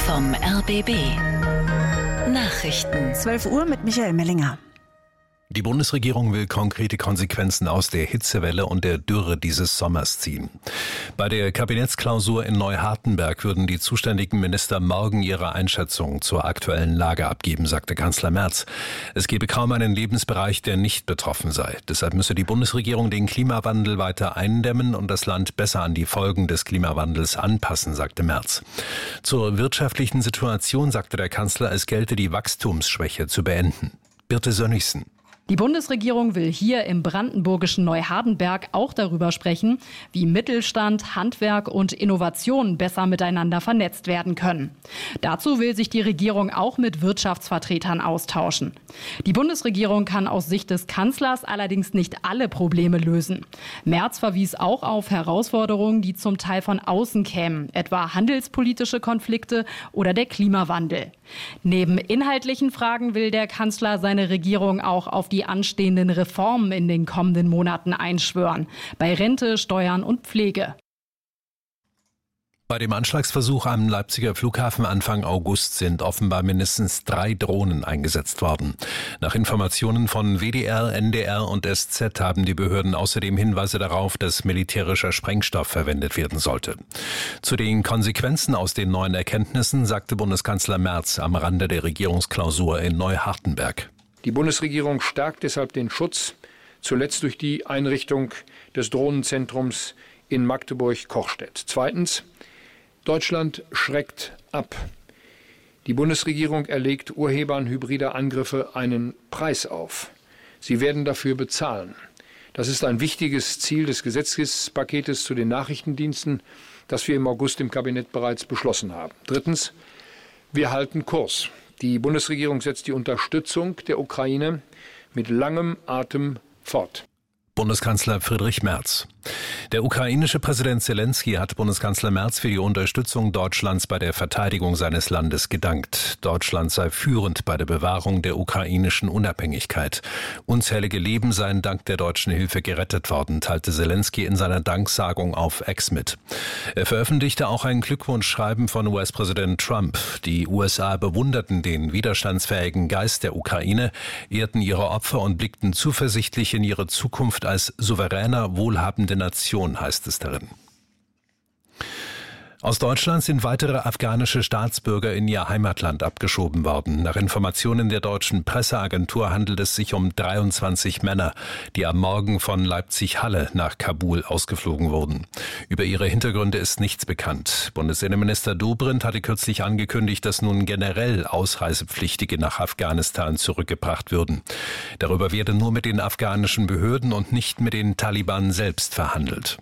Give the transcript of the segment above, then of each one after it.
vom RBB. Nachrichten. 12 Uhr mit Michael Mellinger. Die Bundesregierung will konkrete Konsequenzen aus der Hitzewelle und der Dürre dieses Sommers ziehen. Bei der Kabinettsklausur in Neuhartenberg würden die zuständigen Minister morgen ihre Einschätzung zur aktuellen Lage abgeben, sagte Kanzler Merz. Es gebe kaum einen Lebensbereich, der nicht betroffen sei. Deshalb müsse die Bundesregierung den Klimawandel weiter eindämmen und das Land besser an die Folgen des Klimawandels anpassen, sagte Merz. Zur wirtschaftlichen Situation sagte der Kanzler, es gelte die Wachstumsschwäche zu beenden. Birte Sönnigsen. Die Bundesregierung will hier im brandenburgischen Neuhardenberg auch darüber sprechen, wie Mittelstand, Handwerk und Innovation besser miteinander vernetzt werden können. Dazu will sich die Regierung auch mit Wirtschaftsvertretern austauschen. Die Bundesregierung kann aus Sicht des Kanzlers allerdings nicht alle Probleme lösen. Merz verwies auch auf Herausforderungen, die zum Teil von außen kämen, etwa handelspolitische Konflikte oder der Klimawandel. Neben inhaltlichen Fragen will der Kanzler seine Regierung auch auf die anstehenden Reformen in den kommenden Monaten einschwören, bei Rente, Steuern und Pflege. Bei dem Anschlagsversuch am Leipziger Flughafen Anfang August sind offenbar mindestens 3 Drohnen eingesetzt worden. Nach Informationen von WDR, NDR und SZ haben die Behörden außerdem Hinweise darauf, dass militärischer Sprengstoff verwendet werden sollte. Zu den Konsequenzen aus den neuen Erkenntnissen sagte Bundeskanzler Merz am Rande der Regierungsklausur in Neuhartenberg. Die Bundesregierung stärkt deshalb den Schutz, zuletzt durch die Einrichtung des Drohnenzentrums in Magdeburg-Kochstedt. Zweitens, Deutschland schreckt ab. Die Bundesregierung erlegt Urhebern hybrider Angriffe einen Preis auf. Sie werden dafür bezahlen. Das ist ein wichtiges Ziel des Gesetzespaketes zu den Nachrichtendiensten, das wir im August im Kabinett bereits beschlossen haben. Drittens, wir halten Kurs. Die Bundesregierung setzt die Unterstützung der Ukraine mit langem Atem fort. Bundeskanzler Friedrich Merz. Der ukrainische Präsident Zelensky hat Bundeskanzler Merz für die Unterstützung Deutschlands bei der Verteidigung seines Landes gedankt. Deutschland sei führend bei der Bewahrung der ukrainischen Unabhängigkeit. Unzählige Leben seien dank der deutschen Hilfe gerettet worden, teilte Zelensky in seiner Danksagung auf X mit. Er veröffentlichte auch ein Glückwunschschreiben von US-Präsident Trump. Die USA bewunderten den widerstandsfähigen Geist der Ukraine, ehrten ihre Opfer und blickten zuversichtlich in ihre Zukunft als souveräner, wohlhabende Nation, heißt es darin. Aus Deutschland sind weitere afghanische Staatsbürger in ihr Heimatland abgeschoben worden. Nach Informationen der deutschen Presseagentur handelt es sich um 23 Männer, die am Morgen von Leipzig-Halle nach Kabul ausgeflogen wurden. Über ihre Hintergründe ist nichts bekannt. Bundesinnenminister Dobrindt hatte kürzlich angekündigt, dass nun generell Ausreisepflichtige nach Afghanistan zurückgebracht würden. Darüber werde nur mit den afghanischen Behörden und nicht mit den Taliban selbst verhandelt.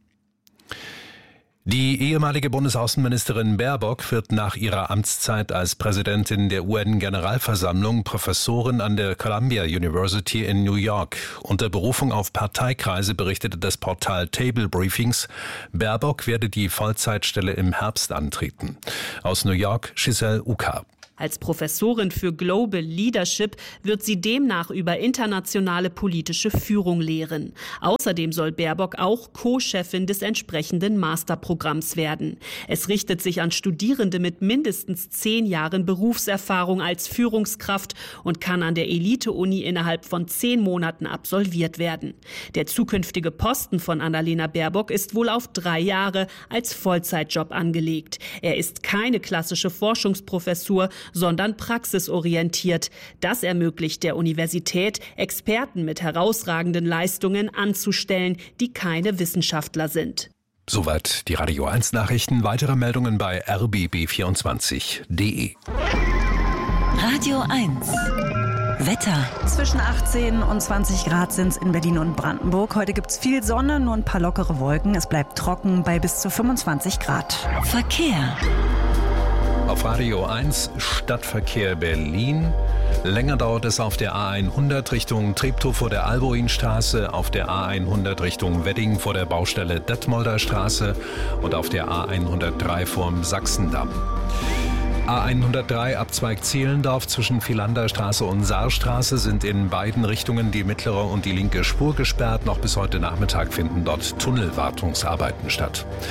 Die ehemalige Bundesaußenministerin Baerbock wird nach ihrer Amtszeit als Präsidentin der UN-Generalversammlung Professorin an der Columbia University in New York. Unter Berufung auf Parteikreise berichtete das Portal Table Briefings, Baerbock werde die Vollzeitstelle im Herbst antreten. Aus New York, Giselle Uka. Als Professorin für Global Leadership wird sie demnach über internationale politische Führung lehren. Außerdem soll Baerbock auch Co-Chefin des entsprechenden Masterprogramms werden. Es richtet sich an Studierende mit mindestens 10 Jahren Berufserfahrung als Führungskraft und kann an der Elite-Uni innerhalb von 10 Monaten absolviert werden. Der zukünftige Posten von Annalena Baerbock ist wohl auf 3 Jahre als Vollzeitjob angelegt. Er ist keine klassische Forschungsprofessur, sondern praxisorientiert. Das ermöglicht der Universität, Experten mit herausragenden Leistungen anzustellen, die keine Wissenschaftler sind. Soweit die Radio 1 Nachrichten. Weitere Meldungen bei rbb24.de. Radio 1. Wetter. Zwischen 18 und 20 Grad sind es in Berlin und Brandenburg. Heute gibt es viel Sonne, nur ein paar lockere Wolken. Es bleibt trocken bei bis zu 25 Grad. Verkehr. Auf Radio 1 Stadtverkehr Berlin. Länger dauert es auf der A100 Richtung Treptow vor der Alboinstraße, auf der A100 Richtung Wedding vor der Baustelle Detmolder Straße und auf der A103 vorm Sachsendamm. A103 Abzweig Zehlendorf zwischen Philanderstraße und Saarstraße sind in beiden Richtungen die mittlere und die linke Spur gesperrt. Noch bis heute Nachmittag finden dort Tunnelwartungsarbeiten statt.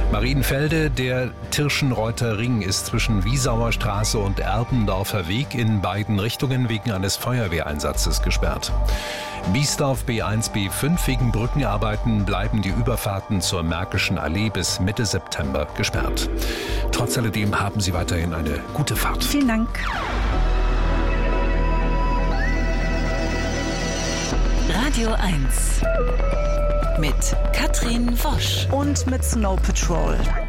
Marienfelde, der Tirschenreuther Ring ist zwischen Wiesauer Straße und Erbendorfer Weg in beiden Richtungen wegen eines Feuerwehreinsatzes gesperrt. Biesdorf B1, B5 wegen Brückenarbeiten bleiben die Überfahrten zur Märkischen Allee bis Mitte September gesperrt. Trotz alledem haben Sie weiterhin eine gute Fahrt. Vielen Dank. Radio 1 mit Katrin Wosch Und mit Snow Patrol.